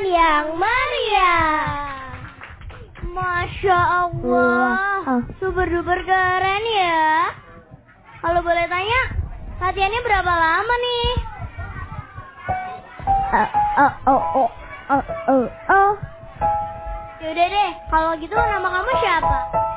yang meriah. Masya Allah, super duper keren ya. Kalau boleh tanya, latihannya berapa lama nih? Yaudah deh, kalau gitu nama kamu siapa?